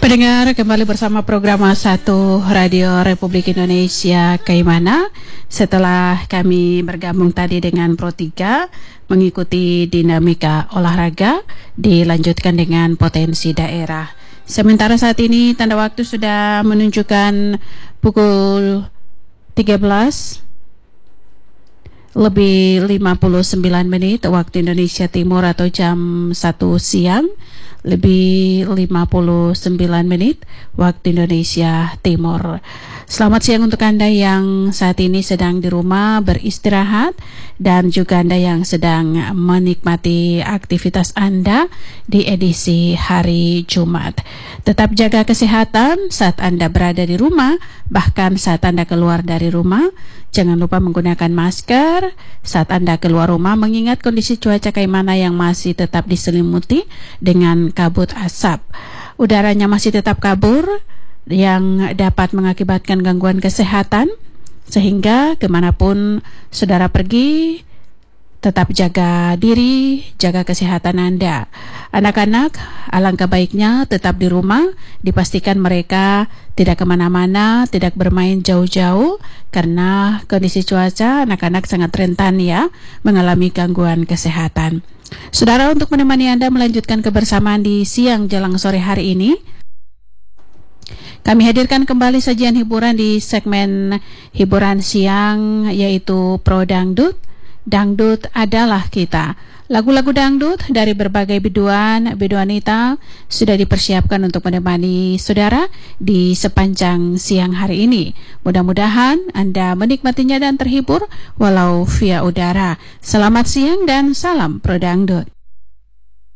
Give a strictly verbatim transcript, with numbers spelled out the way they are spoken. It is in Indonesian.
Pendengar, kembali bersama program satu Radio Republik Indonesia Kaimana. Setelah kami bergabung tadi dengan Pro tiga mengikuti dinamika olahraga, dilanjutkan dengan potensi daerah. Sementara saat ini tanda waktu sudah menunjukkan pukul tiga belas lebih lima puluh sembilan menit waktu Indonesia Timur, atau jam satu siang lebih lima puluh sembilan menit waktu Indonesia Timur. Selamat siang untuk Anda yang saat ini sedang di rumah beristirahat, dan juga Anda yang sedang menikmati aktivitas Anda di edisi hari Jumat. Tetap jaga kesehatan saat Anda berada di rumah, bahkan saat Anda keluar dari rumah. Jangan lupa menggunakan masker saat Anda keluar rumah, mengingat kondisi cuaca Kaimana yang masih tetap diselimuti dengan kabut asap. Udaranya masih tetap kabur yang dapat mengakibatkan gangguan kesehatan, sehingga kemanapun saudara pergi, tetap jaga diri, jaga kesehatan Anda. Anak-anak, alangkah baiknya tetap di rumah, dipastikan mereka tidak kemana-mana, tidak bermain jauh-jauh, karena kondisi cuaca anak-anak sangat rentan ya mengalami gangguan kesehatan. Saudara, untuk menemani Anda melanjutkan kebersamaan di siang jelang sore hari ini, kami hadirkan kembali sajian hiburan di segmen hiburan siang, yaitu Pro Dangdut. Dangdut adalah kita. Lagu-lagu dangdut dari berbagai biduan, biduanita sudah dipersiapkan untuk menemani saudara di sepanjang siang hari ini. Mudah-mudahan Anda menikmatinya dan terhibur walau via udara. Selamat siang dan salam Pro Dangdut.